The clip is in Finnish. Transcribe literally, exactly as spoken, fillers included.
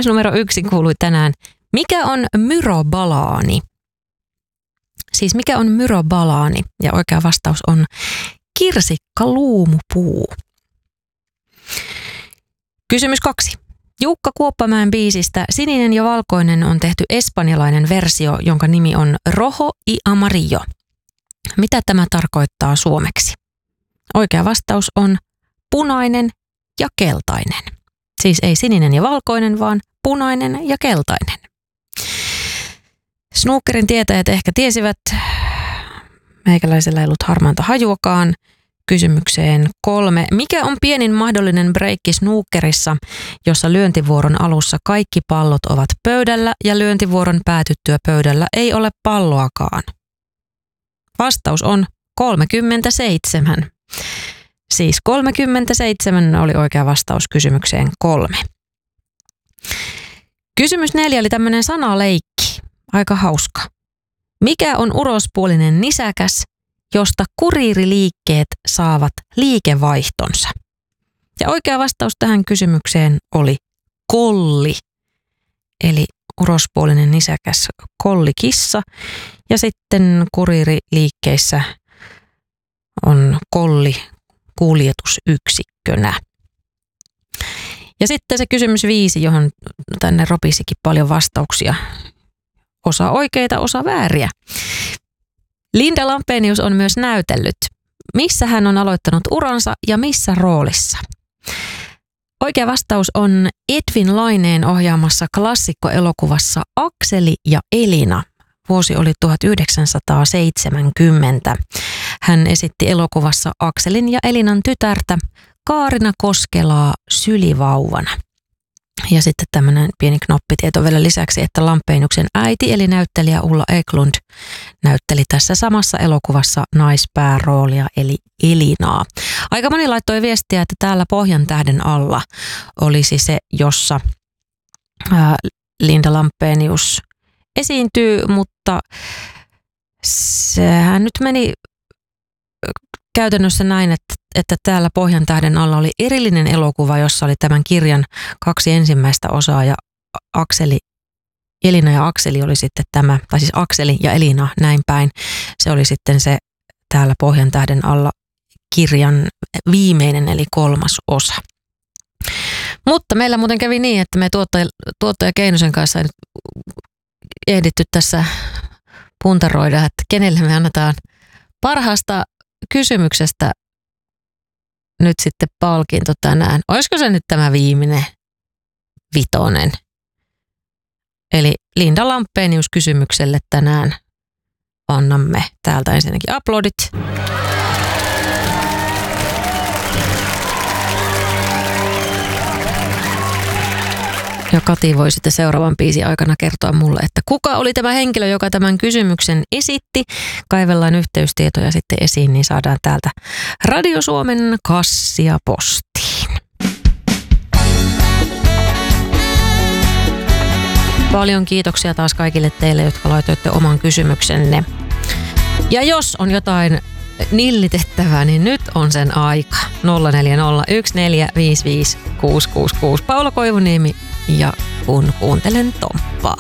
Kysymys numero yksi kuului tänään. Mikä on myrobalaani? Siis mikä on myrobalaani? Ja oikea vastaus on kirsikkaluumupuu. Kysymys kaksi. Jukka Kuoppamäen biisistä Sininen ja valkoinen on tehty espanjalainen versio, jonka nimi on Rojo y Amarillo. Mitä tämä tarkoittaa suomeksi? Oikea vastaus on punainen ja keltainen. Siis ei sininen ja valkoinen, vaan punainen ja keltainen. Snookerin tietäjät ehkä tiesivät, meikäläisellä ei ollut harmaanta hajuakaan. Kysymykseen kolme. Mikä on pienin mahdollinen breikki snookerissa, jossa lyöntivuoron alussa kaikki pallot ovat pöydällä ja lyöntivuoron päätyttyä pöydällä ei ole palloakaan? Vastaus on kolmekymmentäseitsemän. Siis kolmekymmentäseitsemän oli oikea vastaus kysymykseen kolme. Kysymys neljä oli tämmöinen sanaleikki. Aika hauska. Mikä on urospuolinen nisäkäs, josta kuriiriliikkeet saavat liikevaihtonsa? Ja oikea vastaus tähän kysymykseen oli kolli. Eli urospuolinen nisäkäs kollikissa ja sitten kuriiriliikkeissä on kolli kuljetusyksikkönä. Ja sitten se kysymys viisi, johon tänne ropisikin paljon vastauksia. Osa oikeita, osa vääriä. Linda Lampenius on myös näytellyt. Missä hän on aloittanut uransa ja missä roolissa? Oikea vastaus on Edwin Laineen ohjaamassa klassikkoelokuvassa Akseli ja Elina. Vuosi oli tuhatyhdeksänsataaseitsemänkymmentä. Hän esitti elokuvassa Akselin ja Elinan tytärtä Kaarina Koskelaa sylivauvana. Ja sitten tämmöinen pieni knoppitieto vielä lisäksi, että Lampeniuksen äiti eli näyttelijä Ulla Eklund näytteli tässä samassa elokuvassa naispääroolia eli Elinaa. Aika moni laittoi viestiä, että täällä Pohjantähden alla olisi se, jossa ää, Linda Lampenius esiintyy, mutta sehän nyt meni käytännössä näin, että, että täällä Pohjantähden alla oli erillinen elokuva, jossa oli tämän kirjan kaksi ensimmäistä osaa ja Akseli, Elina ja Akseli oli sitten tämä, tai siis Akseli ja Elina näin päin. Se oli sitten se täällä Pohjantähden alla kirjan viimeinen eli kolmas osa. Mutta meillä muuten kävi niin, että me tuottaja, tuottaja Keinosen kanssa ei nyt ehditty tässä puntaroida, että kenelle me annetaan parhaasta kysymyksestä nyt sitten palkinto tänään. Olisiko se nyt tämä viimeinen vitonen? Eli Linda Lampenius kysymykselle tänään annamme täältä ensinnäkin aplodit. Ja Kati voi sitten seuraavan biisin aikana kertoa mulle, että kuka oli tämä henkilö, joka tämän kysymyksen esitti. Kaivellaan yhteystietoja sitten esiin, niin saadaan täältä Radio Suomen kassia postiin. Paljon kiitoksia taas kaikille teille, jotka laitoitte oman kysymyksenne. Ja jos on jotain nillitettävää, niin nyt on sen aika. nolla neljä nolla yksi neljä viisi viisi kuusi kuusi kuusi Paula Koivuniemi ja kun kuuntelen Tomppaa.